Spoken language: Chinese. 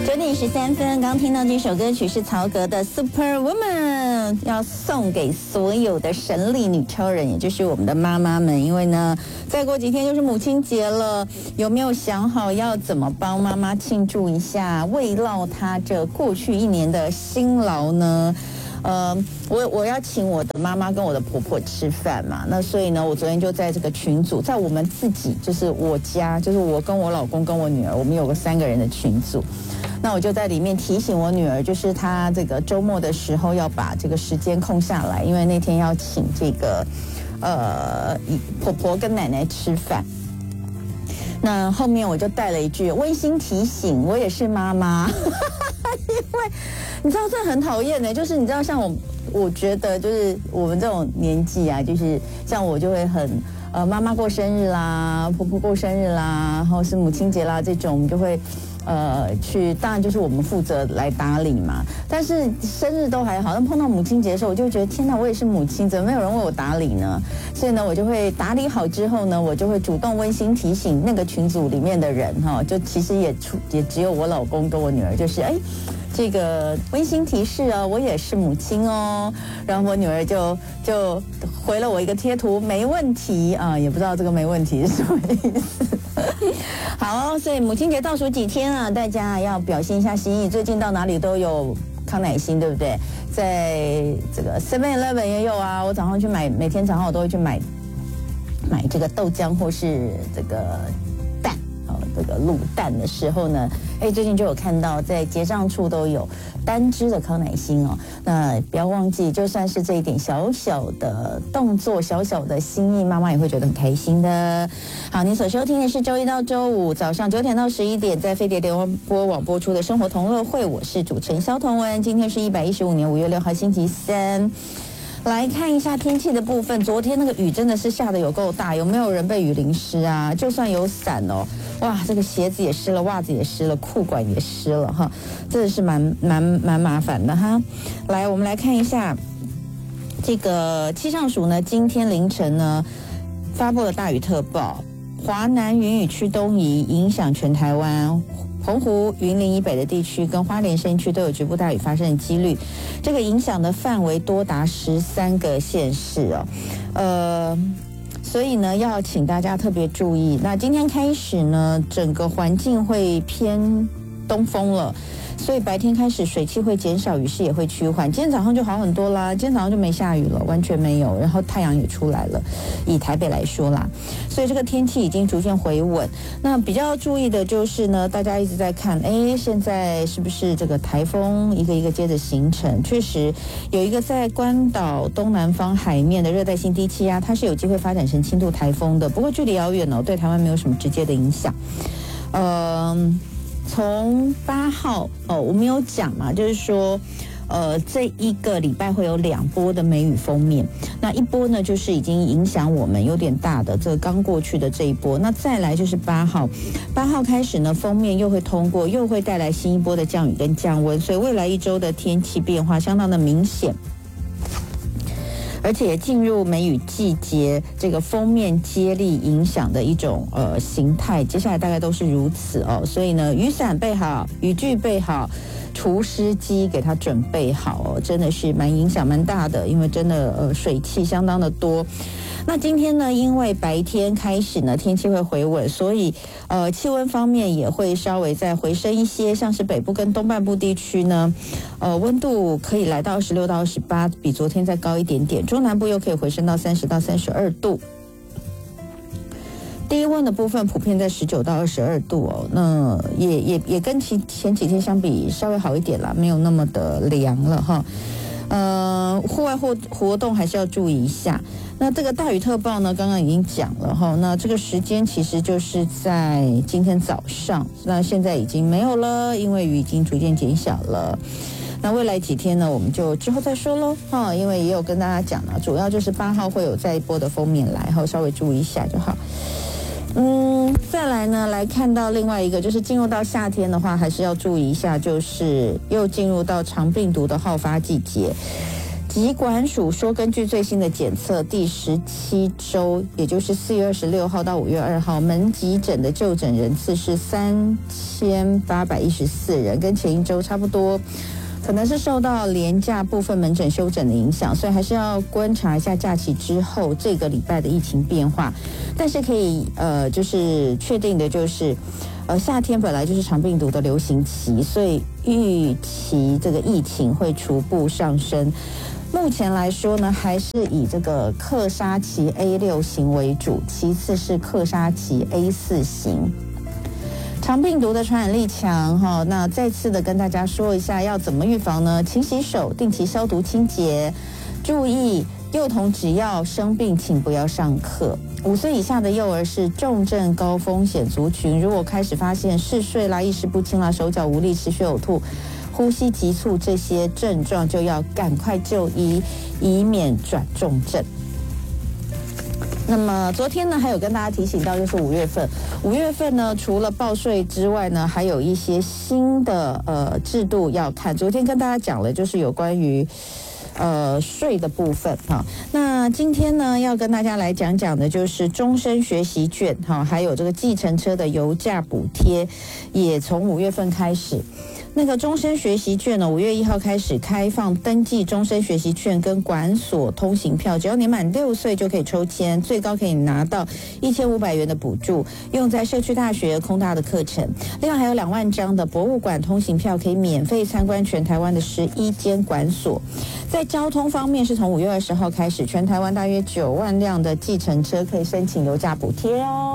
9:13，刚听到这首歌曲是曹格的《Superwoman》，要送给所有的神力女超人，也就是我们的妈妈们。因为呢，再过几天就是母亲节了，有没有想好要怎么帮妈妈庆祝一下，慰劳她这过去1年的辛劳呢？我要请我的妈妈跟我的婆婆吃饭嘛，那所以呢，我昨天就在这个群组，在我们自己就是我家，就是我跟我老公跟我女儿，我们有个3个人的群组。那我就在里面提醒我女儿，就是她这个周末的时候要把这个时间空下来，因为那天要请这个婆婆跟奶奶吃饭。那后面我就带了一句温馨提醒，我也是妈妈。因为你知道这很讨厌的，就是你知道像我觉得就是我们这种年纪啊，就是像我就会很妈妈过生日啦，婆婆过生日啦，然后是母亲节啦这种，我们就会去，当然就是我们负责来打理嘛。但是生日都还好，但碰到母亲节的时候，我就觉得天哪，我也是母亲，怎么没有人为我打理呢？所以呢，我就会打理好之后呢，我就会主动温馨提醒那个群组里面的人哈，就其实也只有我老公跟我女儿，就是这个温馨提示啊，我也是母亲哦。然后我女儿就回了我一个贴图，没问题啊，也不知道这个没问题是什么意思。好，所以母亲节倒数几天啊，大家要表现一下心意。最近到哪里都有康乃馨，对不对？在这个 7-Eleven 也有啊。我早上去买，每天早上我都会去买这个豆浆或是这个蛋这个卤蛋的时候呢，最近就有看到在结账处都有单支的康乃馨哦。那不要忘记，就算是这一点小小的动作、小小的心意，妈妈也会觉得很开心的。好，你所收听的是周一到周五早上9点到11点在飞碟联播网播出的生活同乐会，我是主持人萧彤雯。今天是115年5月6号星期三。来看一下天气的部分，昨天那个雨真的是下得有够大，有没有人被雨淋湿啊？就算有伞哦，哇，这个鞋子也湿了，袜子也湿了，裤管也湿了哈，真的是蛮麻烦的哈。来，我们来看一下这个气象署呢，今天凌晨呢发布了大雨特报，华南云雨区东移，影响全台湾。澎湖、云林以北的地区跟花莲山区都有局部大雨发生的几率，这个影响的范围多达13个县市哦，所以呢要请大家特别注意。那今天开始呢，整个环境会偏东风了，所以白天开始水汽会减少，雨势也会趋缓。今天早上就好很多啦，今天早上就没下雨了，完全没有，然后太阳也出来了，以台北来说啦，所以这个天气已经逐渐回稳。那比较要注意的就是呢，大家一直在看，现在是不是这个台风一个一个接着形成？确实有一个在关岛东南方海面的热带性低气压，它是有机会发展成轻度台风的，不过距离遥远哦，对台湾没有什么直接的影响。从8号我们有讲嘛，就是说这一个礼拜会有2波的梅雨锋面，那一波呢就是已经影响我们有点大的这个刚过去的这一波，那再来就是8号开始呢，锋面又会通过，又会带来新一波的降雨跟降温，所以未来1周的天气变化相当的明显。而且进入梅雨季节，这个锋面接力影响的一种形态，接下来大概都是如此哦。所以呢，雨伞备好，雨具备好，除湿机给它准备好哦，真的是蛮影响蛮大的，因为真的水汽相当的多。那今天呢，因为白天开始呢，天气会回稳，所以气温方面也会稍微再回升一些，像是北部跟东半部地区呢，温度可以来到26到28，比昨天再高一点点，中南部又可以回升到30到32度。低温的部分普遍在19到22度哦，那也跟前几天相比稍微好一点啦，没有那么的凉了哈。户外活动还是要注意一下。那这个大雨特报呢，刚刚已经讲了哈。那这个时间其实就是在今天早上，那现在已经没有了，因为雨已经逐渐减小了。那未来几天呢，我们就之后再说喽哈。因为也有跟大家讲了，主要就是8号会有再一波的锋面来，然后稍微注意一下就好。再来呢，来看到另外一个，就是进入到夏天的话，还是要注意一下，就是又进入到肠病毒的好发季节。 疾管署说，根据最新的检测，第17周，也就是4月26号到5月2号，门急诊的就诊人次是3814人，跟前一周差不多。可能是受到连假部分门诊休诊的影响，所以还是要观察一下假期之后这个礼拜的疫情变化。但是可以就是确定的就是，夏天本来就是肠病毒的流行期，所以预期这个疫情会逐步上升。目前来说呢，还是以这个克沙奇 A6 型为主，其次是克沙奇 A4 型。肠病毒的传染力强哈，那再次的跟大家说一下要怎么预防呢？勤洗手，定期消毒清洁，注意幼童只要生病请不要上课。5岁以下的幼儿是重症高风险族群，如果开始发现嗜睡啦、意识不清啦、手脚无力、持续呕吐、呼吸急促这些症状，就要赶快就医，以免转重症。那么昨天呢，还有跟大家提醒到，就是5月份呢，除了报税之外呢，还有一些新的制度要看。昨天跟大家讲了，就是有关于税的部分哈。那今天呢，要跟大家来讲讲的就是终身学习券哈，还有这个计程车的油价补贴，也从5月份开始。那个终身学习券呢，5月1号开始开放登记终身学习券跟管所通行票，只要年满6岁就可以抽签，最高可以拿到1500元的补助，用在社区大学、空大的课程。另外还有2万张的博物馆通行票，可以免费参观全台湾的11间馆所。在交通方面，是从5月20号开始，全台湾大约9万辆的计程车可以申请油价补贴哦。